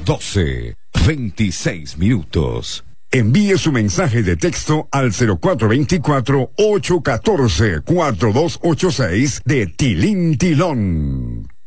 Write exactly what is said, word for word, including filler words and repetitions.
doce, veintiséis minutos. Envíe su mensaje de texto al cero cuatro dos cuatro, ocho uno cuatro, cuatro dos ocho seis de Tilín Tilón.